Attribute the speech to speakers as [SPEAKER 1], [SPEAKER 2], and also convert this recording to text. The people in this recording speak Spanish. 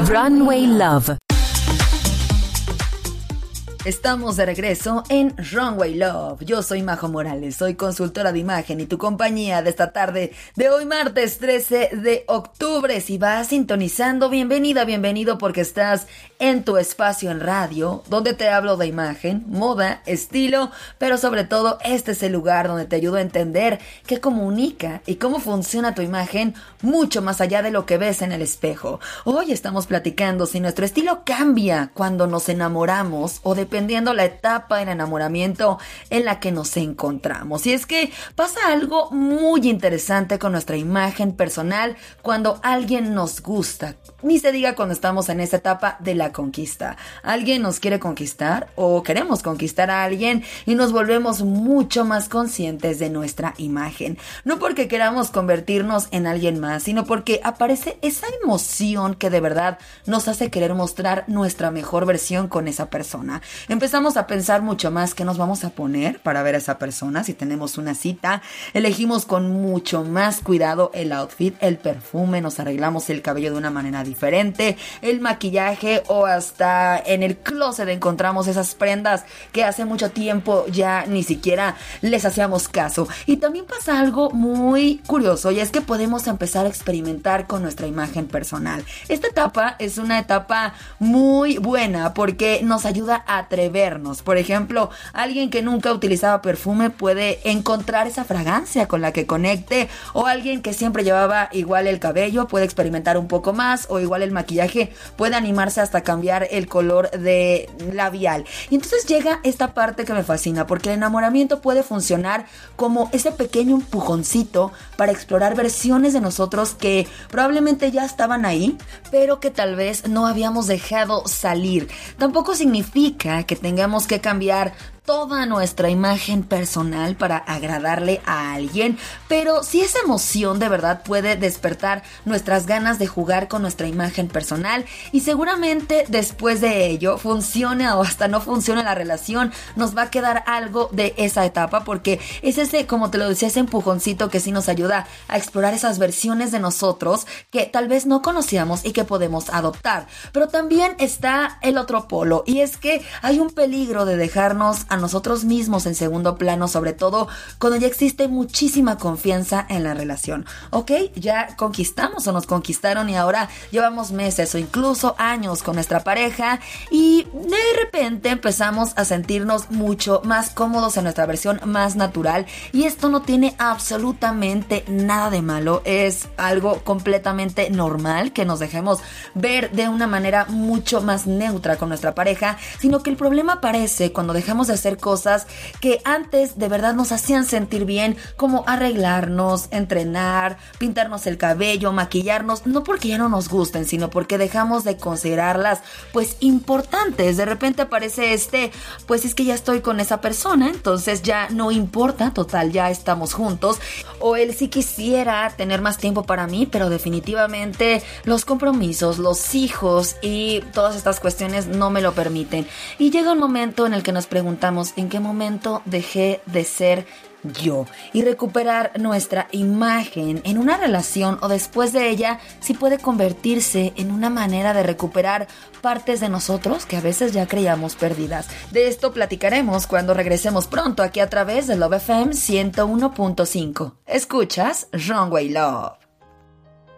[SPEAKER 1] Runway Love.
[SPEAKER 2] Estamos de regreso en Runway Love. Yo soy Majo Morales, soy consultora de imagen y tu compañía de esta tarde de hoy martes 13 de octubre. Si vas sintonizando, bienvenida, bienvenido porque estás en tu espacio en radio, donde te hablo de imagen, moda, estilo, pero sobre todo este es el lugar donde te ayudo a entender qué comunica y cómo funciona tu imagen mucho más allá de lo que ves en el espejo. Hoy estamos platicando si nuestro estilo cambia cuando nos enamoramos o dependiendo la etapa del enamoramiento en la que nos encontramos. Y es que pasa algo muy interesante con nuestra imagen personal cuando alguien nos gusta. Ni se diga cuando estamos en esa etapa de la conquista. Alguien nos quiere conquistar o queremos conquistar a alguien y nos volvemos mucho más conscientes de nuestra imagen. No porque queramos convertirnos en alguien más, sino porque aparece esa emoción que de verdad nos hace querer mostrar nuestra mejor versión con esa persona. Empezamos a pensar mucho más qué nos vamos a poner para ver a esa persona. Si tenemos una cita, elegimos con mucho más cuidado el outfit, el perfume, nos arreglamos el cabello de una manera diferente, el maquillaje o hasta en el closet encontramos esas prendas que hace mucho tiempo ya ni siquiera les hacíamos caso. Y también pasa algo muy curioso y es que podemos empezar a experimentar con nuestra imagen personal. Esta etapa es una etapa muy buena porque nos ayuda a atrevernos. Por ejemplo, alguien que nunca utilizaba perfume puede encontrar esa fragancia con la que conecte, o alguien que siempre llevaba igual el cabello puede experimentar un poco más, o igual el maquillaje puede animarse hasta cambiar el color de labial. Y entonces llega esta parte que me fascina, porque el enamoramiento puede funcionar como ese pequeño empujoncito para explorar versiones de nosotros que probablemente ya estaban ahí, pero que tal vez no habíamos dejado salir. Tampoco significa que tengamos que cambiar toda nuestra imagen personal para agradarle a alguien, pero si esa emoción de verdad puede despertar nuestras ganas de jugar con nuestra imagen personal, y seguramente después de ello funcione o hasta no funcione la relación, nos va a quedar algo de esa etapa, porque es ese, como te lo decía, ese empujoncito que sí nos ayuda a explorar esas versiones de nosotros que tal vez no conocíamos y que podemos adoptar. Pero también está el otro polo, y es que hay un peligro de dejarnos a nosotros mismos en segundo plano, sobre todo cuando ya existe muchísima confianza en la relación. Ok, ya conquistamos o nos conquistaron y ahora llevamos meses o incluso años con nuestra pareja y de repente empezamos a sentirnos mucho más cómodos en nuestra versión más natural, y esto no tiene absolutamente nada de malo. Es algo completamente normal que nos dejemos ver de una manera mucho más neutra con nuestra pareja, sino que el problema aparece cuando dejamos de hacer cosas que antes de verdad nos hacían sentir bien, como arreglarnos, entrenar, pintarnos el cabello, maquillarnos, no porque ya no nos gusten, sino porque dejamos de considerarlas pues importantes. De repente aparece pues es que ya estoy con esa persona, entonces ya no importa, total, ya estamos juntos, o él sí quisiera tener más tiempo para mí, pero definitivamente los compromisos, los hijos y todas estas cuestiones no me lo permiten. Y llega un momento en el que nos preguntamos en qué momento dejé de ser yo, y recuperar nuestra imagen en una relación o después de ella sí puede convertirse en una manera de recuperar partes de nosotros que a veces ya creíamos perdidas. De esto platicaremos cuando regresemos pronto aquí a través de Love FM 101.5. Escuchas Runway Love.